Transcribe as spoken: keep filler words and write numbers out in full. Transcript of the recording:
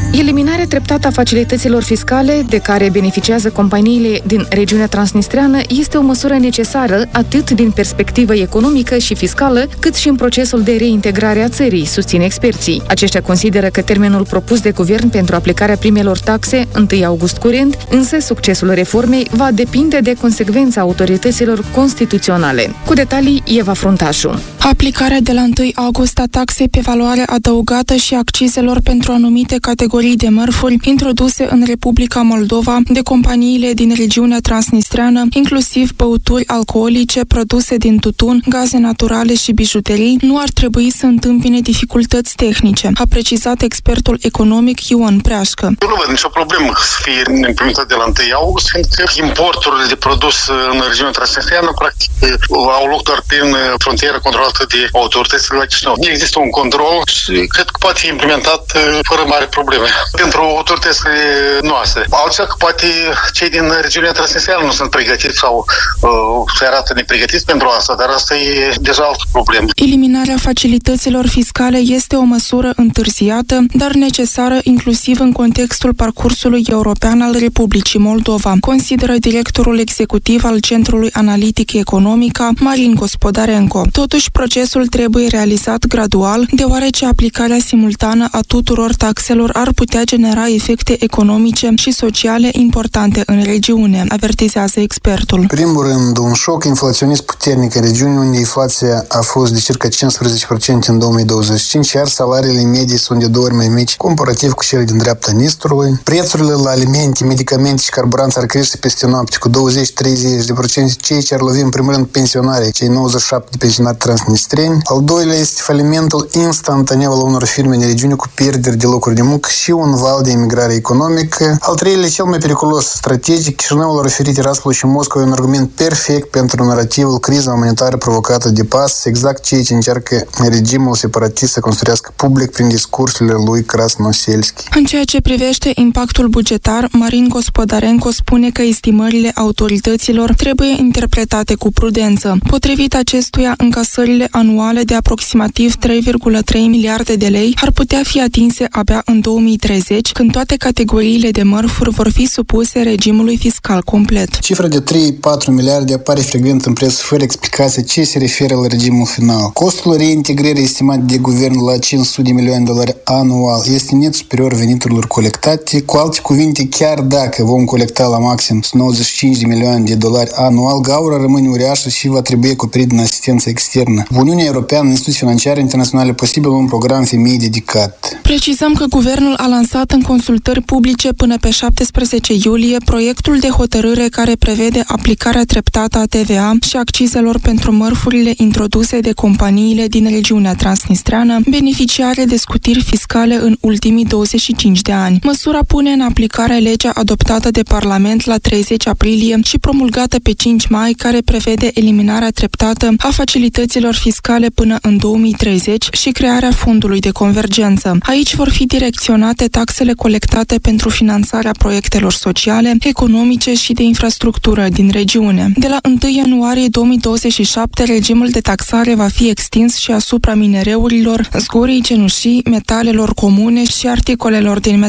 Eliminarea treptată a facilităților fiscale de care beneficiază companiile din regiunea transnistreană este o măsură necesară atât din perspectivă economică și fiscală, cât și în procesul de reintegrare a țării, susțin experții. Aceștia consideră că termenul propus de guvern pentru aplicarea primelor taxe, întâi august curent, însă succesul reformei va depinde de consecvența autorităților constituționale. Cu detalii, Eva Fruntașu. Aplicarea de la întâi august a taxei pe valoare adăugată și accizelor pentru anumite categorii de mărfuri introduse în Republica Moldova de companiile din regiunea transnistreană, inclusiv băuturi alcoolice, produse din tutun, gaze naturale și bijuterii, nu ar trebui să întâmpine dificultăți tehnice, a precizat expertul economic Ioan Preașcă. Eu nu văd nicio problemă să fie implementat de la întâi august, fiindcă importurile de produs în regiunea transnistreană practic au loc doar prin frontieră controlată de autoritățile la Chișinău. Există un control și cred că poate fi implementat fără mare probleme pentru autoritățile noastre. Altfel că poate cei din regiunea transnistreană nu sunt pregătiți sau uh, se arată nepregătiți pentru asta, dar asta e deja altă problemă. Eliminarea facilităților fiscale este o măsură întârziată, dar necesară inclusiv în contextul parcursului european al Republicii Moldova, consideră directorul executiv al Centrului Analitic Economica, Marin Gospodarenko. Totuși, procesul trebuie realizat gradual, deoarece aplicarea simultană a tuturor taxelor ar putea genera efecte economice și sociale importante în regiune, avertizează expertul. Primul rând, un șoc inflaționist puternic în regiune, unde inflația a fost de circa cincisprezece la sută în două mii douăzeci și cinci, iar salariile medii sunt de două ori mai mici comparativ cu cele din dreapta Nistrului. Prețurile la alimente, medicamente și carburanți ar crește peste noapte cu douăzeci treizeci de procente, cei ce ar lovi în primul rând pensionarii, cei nouăzeci și șapte de pensionari transnistreni. Al doilea este falimentul instantaneu al unor firme din regiune cu pierderi de locuri de muncă și un val de emigrare economică. Al treilea, cel mai periculos strategic, Chișinăul a oferit Tiraspol și Moscova un argument perfect pentru narativul criza umanitară provocată de pas, exact ceea ce încearcă regimul separatist să construiască public prin discursurile lui Krasnoselski. În ceea ce privește impactul bugetar, Marin Gospodarenko spune că estimările autorităților trebuie interpretate cu prudență. Potrivit acestuia, încasările anuale de aproximativ trei virgulă trei miliarde de lei ar putea fi atinse abia în două mii treizeci, când toate categoriile de mărfuri vor fi supuse regimului fiscal complet. Cifra de trei patru miliarde apare frecvent în presă fără explicație ce se referă la regimul final. Costul reintegrării estimat de guvern la cinci sute de milioane de dolari anual este net superior veniturilor colectate. Cu alte cuvinte, chiar dacă vom colecta la maxim nouăzeci și cinci de milioane de dolari anual, gaura rămâne uriașă și va trebui acoperit din asistență externă. Uniunea Europeană, instituții financiare internaționale, posibil un program femei dedicat. Precizăm că guvernul a lansat în consultări publice până pe șaptesprezece iulie proiectul de hotărâre care prevede aplicarea treptată a T V A și accizelor pentru mărfurile introduse de companiile din regiunea transnistreană, beneficiare de scutiri fiscale în ultimii douăzeci și cinci de ani. Măsura pune în aplicare legea adoptată de Parlament la treizeci aprilie și promulgată pe cinci mai, care prevede eliminarea treptată a facilităților fiscale până în două mii treizeci și crearea fondului de convergență. Aici vor fi direcționate taxele colectate pentru finanțarea proiectelor sociale, economice și de infrastructură din regiune. De la întâi ianuarie două mii douăzeci și șapte, regimul de taxare va fi extins și asupra minereurilor, zgurii cenușii, metalelor comune și articolelor din